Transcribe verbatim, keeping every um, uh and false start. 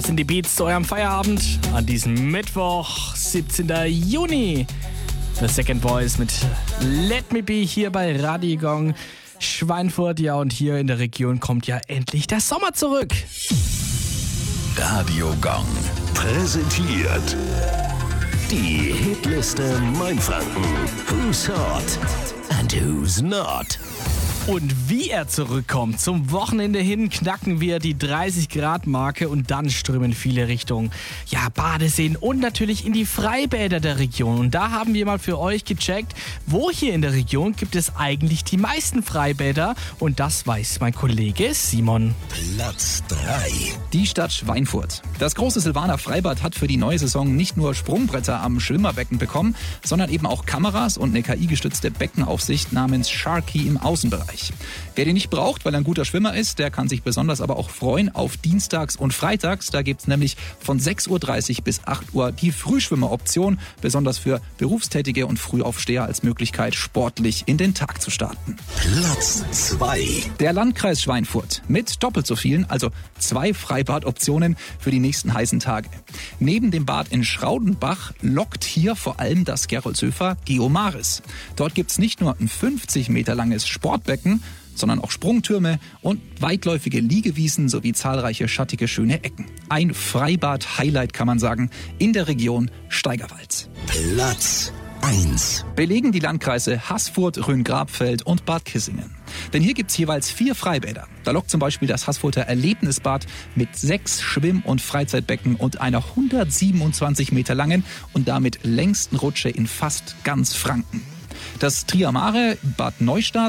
Sind die Beats zu eurem Feierabend an diesem Mittwoch, siebzehnten Juni. The Second Voice mit Let Me Be hier bei Radio Gong Schweinfurt. Ja, und hier in der Region kommt ja endlich der Sommer zurück. Radio Gong präsentiert die Hitliste Mainfranken. Who's hot and who's not? Und wie er zurückkommt, zum Wochenende hin knacken wir die dreißig Grad Marke und dann strömen viele Richtung ja, Badeseen und natürlich in die Freibäder der Region. Und da haben wir mal für euch gecheckt, wo hier in der Region gibt es eigentlich die meisten Freibäder, und das weiß mein Kollege Simon. Platz drei. Die Stadt Schweinfurt. Das große Silvaner Freibad hat für die neue Saison nicht nur Sprungbretter am Schwimmerbecken bekommen, sondern eben auch Kameras und eine K I-gestützte Beckenaufsicht namens Sharky im Außenbereich. Wer den nicht braucht, weil er ein guter Schwimmer ist, der kann sich besonders aber auch freuen auf Dienstags und Freitags. Da gibt es nämlich von sechs Uhr dreißig bis acht Uhr die Frühschwimmeroption, besonders für Berufstätige und Frühaufsteher als Möglichkeit, sportlich in den Tag zu starten. Platz zwei. Der Landkreis Schweinfurt mit doppelt so vielen, also zwei Freibadoptionen für die nächsten heißen Tage. Neben dem Bad in Schraudenbach lockt hier vor allem das Gerolzhöfer Geomaris. Dort gibt es nicht nur ein fünfzig Meter langes Sportbecken, sondern auch Sprungtürme und weitläufige Liegewiesen sowie zahlreiche schattige, schöne Ecken. Ein Freibad-Highlight, kann man sagen, in der Region Steigerwald. Platz eins. Belegen die Landkreise Haßfurt, Rhön-Grabfeld und Bad Kissingen. Denn hier gibt es jeweils vier Freibäder. Da lockt zum Beispiel das Haßfurter Erlebnisbad mit sechs Schwimm- und Freizeitbecken und einer hundertsiebenundzwanzig Meter langen und damit längsten Rutsche in fast ganz Franken. Das Triamare Bad Neustadt